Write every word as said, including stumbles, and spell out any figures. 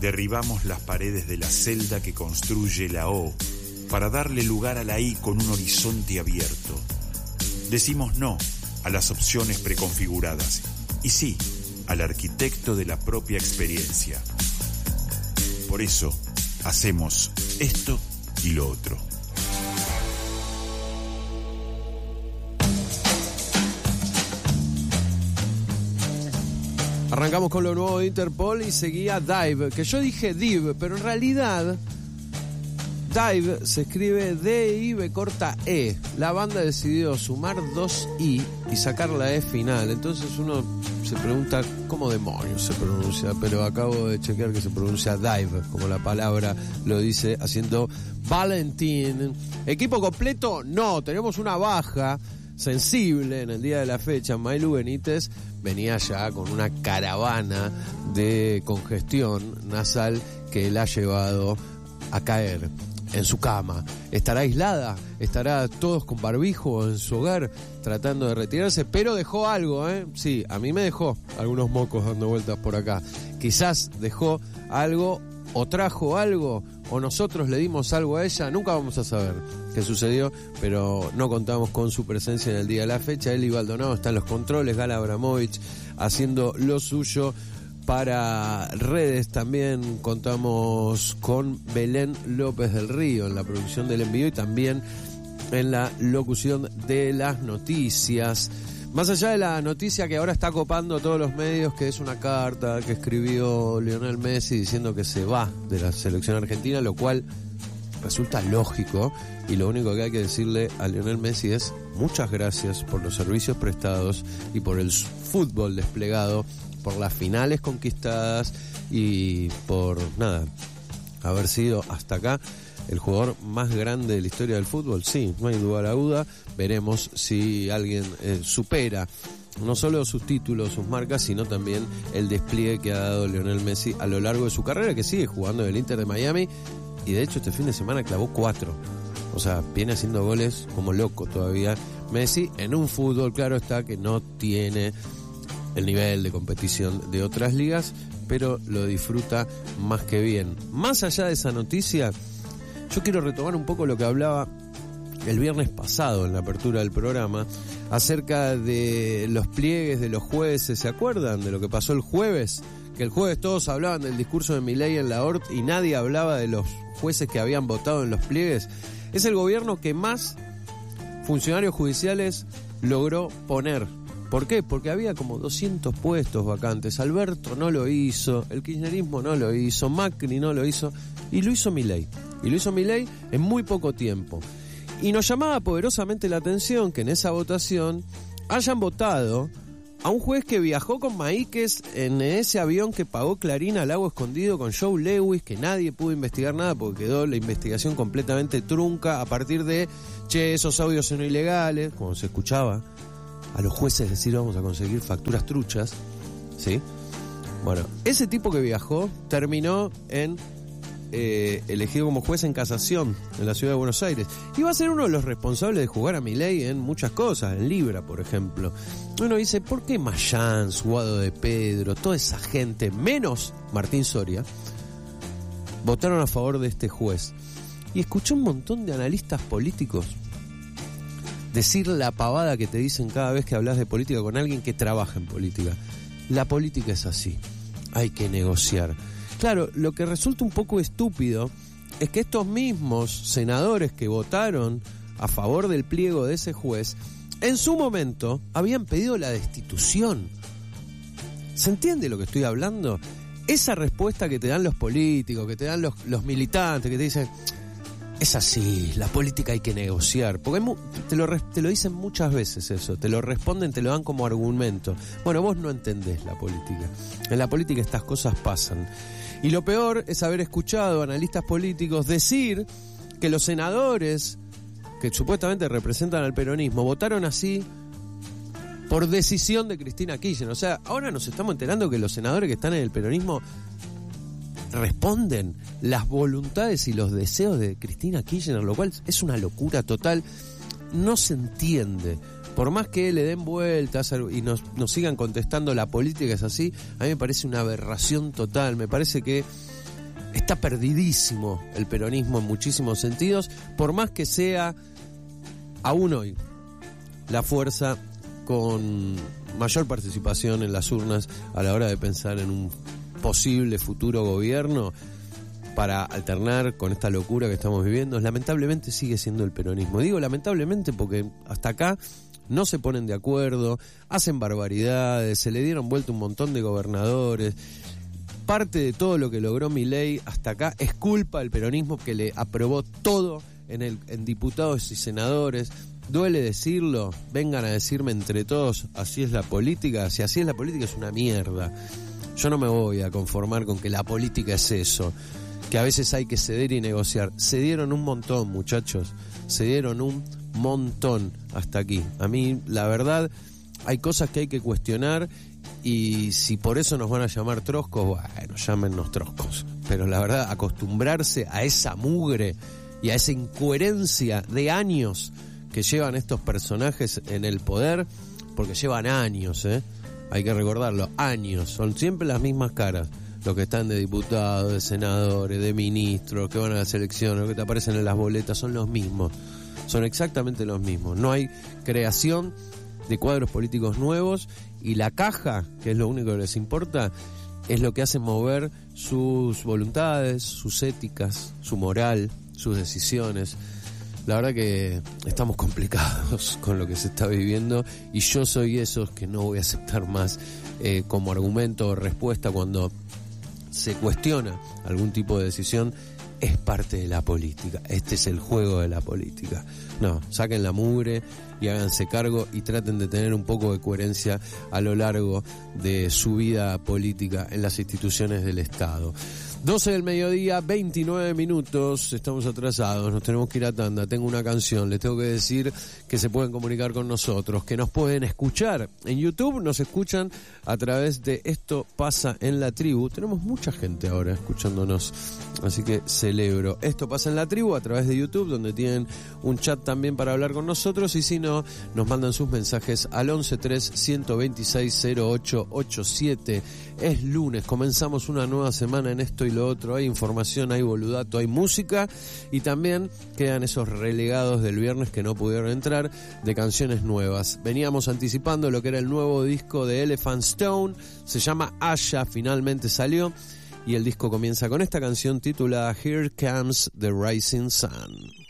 Derribamos las paredes de la celda que construye la O para darle lugar a la I con un horizonte abierto. Decimos no a las opciones preconfiguradas y sí al arquitecto de la propia experiencia. Por eso hacemos esto y lo otro. Arrancamos con lo nuevo de Interpol y seguía Dive, que yo dije Div, pero en realidad Dive se escribe D I V corta E. La banda decidió sumar dos I y sacar la E final. Entonces uno se pregunta cómo demonios se pronuncia, pero acabo de chequear que se pronuncia Dive, como la palabra lo dice, haciendo Valentín. ¿Equipo completo? No, tenemos una baja sensible en el día de la fecha. Mailu Benítez venía ya con una caravana de congestión nasal que la ha llevado a caer en su cama. ¿Estará aislada? ¿Estará todos con barbijo en su hogar tratando de retirarse? Pero dejó algo, ¿eh? Sí, a mí me dejó algunos mocos dando vueltas por acá. Quizás dejó algo o trajo algo o nosotros le dimos algo a ella. Nunca vamos a saber qué sucedió, pero no contamos con su presencia en el día de la fecha. Eli Baldonado está en los controles, Gala Abramovich haciendo lo suyo. Para redes también contamos con Belén López del Río en la producción del envío y también en la locución de las noticias. Más allá de la noticia que ahora está copando todos los medios, que es una carta que escribió Lionel Messi diciendo que se va de la selección argentina, lo cual resulta lógico, y lo único que hay que decirle a Lionel Messi es muchas gracias por los servicios prestados y por el fútbol desplegado, por las finales conquistadas y por, nada, haber sido hasta acá el jugador más grande de la historia del fútbol. Sí, no hay duda a la duda. Veremos si alguien eh, supera no solo sus títulos, sus marcas, sino también el despliegue que ha dado Lionel Messi a lo largo de su carrera, que sigue jugando en el Inter de Miami, y de hecho este fin de semana clavó cuatro. O sea, viene haciendo goles como loco todavía Messi, en un fútbol, claro está, que no tiene el nivel de competición de otras ligas, pero lo disfruta más que bien. Más allá de esa noticia, yo quiero retomar un poco lo que hablaba el viernes pasado en la apertura del programa acerca de los pliegues de los jueces. ¿Se acuerdan de lo que pasó el jueves? Que el jueves todos hablaban del discurso de Milei en la O R T y nadie hablaba de los jueces que habían votado en los pliegues. Es el gobierno que más funcionarios judiciales logró poner. ¿Por qué? Porque había como doscientos puestos vacantes. Alberto no lo hizo, el kirchnerismo no lo hizo, Macri no lo hizo, y lo hizo Milei. Y lo hizo Milei en muy poco tiempo. Y nos llamaba poderosamente la atención que en esa votación hayan votado a un juez que viajó con Maíquez en ese avión que pagó Clarín al Lago Escondido con Joe Lewis, que nadie pudo investigar nada porque quedó la investigación completamente trunca a partir de, che, esos audios son ilegales, como se escuchaba a los jueces decir vamos a conseguir facturas truchas, ¿sí? Bueno, ese tipo que viajó terminó en eh, elegido como juez en casación en la ciudad de Buenos Aires. Y va a ser uno de los responsables de jugar a Milei en muchas cosas, en Libra, por ejemplo. Uno dice, ¿por qué Mayans, Guado de Pedro, toda esa gente, menos Martín Soria, votaron a favor de este juez? Y escuché un montón de analistas políticos decir la pavada que te dicen cada vez que hablas de política con alguien que trabaja en política. La política es así, hay que negociar. Claro, lo que resulta un poco estúpido es que estos mismos senadores que votaron a favor del pliego de ese juez, en su momento habían pedido la destitución. ¿Se entiende lo que estoy hablando? Esa respuesta que te dan los políticos, que te dan los, los militantes, que te dicen, es así, la política hay que negociar. Porque hay mu- te, lo, te lo dicen muchas veces eso, te lo responden, te lo dan como argumento. Bueno, vos no entendés la política. En la política estas cosas pasan. Y lo peor es haber escuchado a analistas políticos decir que los senadores que supuestamente representan al peronismo votaron así por decisión de Cristina Kirchner. O sea, ahora nos estamos enterando que los senadores que están en el peronismo responden las voluntades y los deseos de Cristina Kirchner, lo cual es una locura total. No se entiende. Por más que le den vueltas y nos, nos sigan contestando la política es así, a mí me parece una aberración total. Me parece que está perdidísimo el peronismo en muchísimos sentidos, por más que sea aún hoy la fuerza con mayor participación en las urnas a la hora de pensar en un posible futuro gobierno para alternar con esta locura que estamos viviendo. Lamentablemente sigue siendo el peronismo. Digo lamentablemente porque hasta acá no se ponen de acuerdo, hacen barbaridades, se le dieron vuelta un montón de gobernadores. Parte de todo lo que logró Milei hasta acá es culpa del peronismo, que le aprobó todo en, el, en diputados y senadores. Duele decirlo, vengan a decirme entre todos, así es la política. Si así es la política es una mierda. Yo no me voy a conformar con que la política es eso, que a veces hay que ceder y negociar. Se dieron un montón, muchachos, se dieron un montón hasta aquí. A mí, la verdad, hay cosas que hay que cuestionar, y si por eso nos van a llamar troscos, bueno, llámennos troscos. Pero la verdad, acostumbrarse a esa mugre y a esa incoherencia de años que llevan estos personajes en el poder, porque llevan años, ¿eh? Hay que recordarlo, años, son siempre las mismas caras. Los que están de diputados, de senadores, de ministros, que van a las elecciones, los que te aparecen en las boletas, son los mismos. Son exactamente los mismos. No hay creación de cuadros políticos nuevos, y la caja, que es lo único que les importa, es lo que hace mover sus voluntades, sus éticas, su moral, sus decisiones. La verdad que estamos complicados con lo que se está viviendo, y yo soy esos que no voy a aceptar más eh, como argumento o respuesta cuando se cuestiona algún tipo de decisión. Es parte de la política, este es el juego de la política. No, saquen la mugre y háganse cargo y traten de tener un poco de coherencia a lo largo de su vida política en las instituciones del Estado. doce del mediodía, veintinueve minutos, estamos atrasados, nos tenemos que ir a tanda. Tengo una canción, les tengo que decir que se pueden comunicar con nosotros, que nos pueden escuchar en YouTube, nos escuchan a través de Esto Pasa en la Tribu. Tenemos mucha gente ahora escuchándonos, así que celebro. Esto Pasa en la Tribu a través de YouTube, donde tienen un chat también para hablar con nosotros, y si no, nos mandan sus mensajes al once tres, ciento veintiséis, cero ocho ochenta y siete. Es lunes, comenzamos una nueva semana en esto y lo otro. Hay información, hay boludato, hay música, y también quedan esos relegados del viernes que no pudieron entrar, de canciones nuevas. Veníamos anticipando lo que era el nuevo disco de Elephant Stone, se llama Asha, finalmente salió, y el disco comienza con esta canción titulada Here Comes the Rising Sun.